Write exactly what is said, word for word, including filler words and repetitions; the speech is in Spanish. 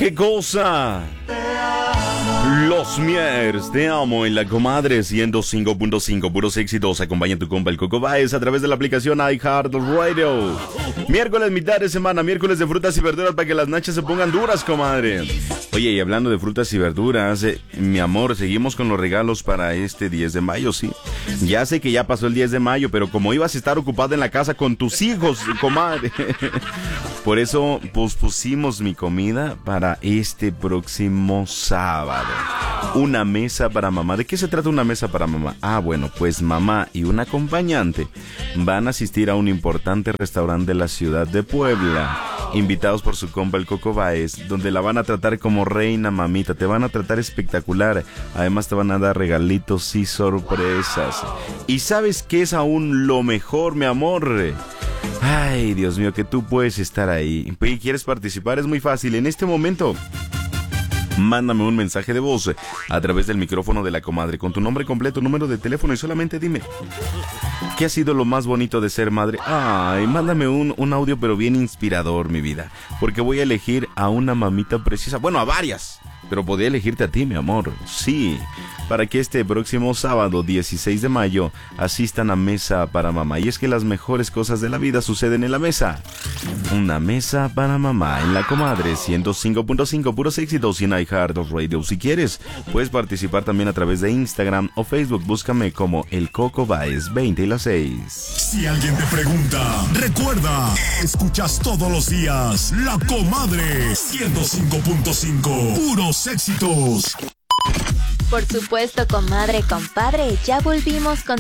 ¿Qué cosa? Los Miers, te amo en la comadre ciento cinco punto cinco, puros éxitos. Acompaña a tu compa el Coco Baez a través de la aplicación iHeartRadio. Miércoles, mitad de semana, miércoles de frutas y verduras para que las nachas se pongan duras, comadre. Oye, y hablando de frutas y verduras, eh, mi amor, seguimos con los regalos para este diez de mayo, sí. Ya sé que ya pasó el diez de mayo, pero como ibas a estar ocupada en la casa con tus hijos, comadre, por eso pospusimos mi comida para este próximo sábado. Una mesa para mamá. ¿De qué se trata una mesa para mamá? Ah, bueno, pues mamá y un acompañante van a asistir a un importante restaurante de la ciudad de Puebla, invitados por su compa el Coco Baez, donde la van a tratar como reina, mamita. Te van a tratar espectacular. Además te van a dar regalitos y sorpresas. ¿Y sabes qué es aún lo mejor, mi amor? Ay, Dios mío, que tú puedes estar ahí. ¿Y quieres participar? Es muy fácil. En este momento, mándame un mensaje de voz a través del micrófono de la comadre con tu nombre completo, número de teléfono y solamente dime ¿qué ha sido lo más bonito de ser madre? Ay, mándame un, un audio pero bien inspirador, mi vida, porque voy a elegir a una mamita precisa, bueno, a varias, pero podría elegirte a ti, mi amor, sí, para que este próximo sábado dieciséis de mayo asistan a Mesa para Mamá. Y es que las mejores cosas de la vida suceden en la mesa. Una mesa para mamá en la comadre ciento cinco punto cinco, puros éxitos y en iHeartRadio. Si quieres, puedes participar también a través de Instagram o Facebook. Búscame como el Coco Baez veinte y las seis. Si alguien te pregunta, recuerda, escuchas todos los días La Comadre ciento cinco punto cinco, puros éxitos. Por supuesto, comadre, compadre, ya volvimos con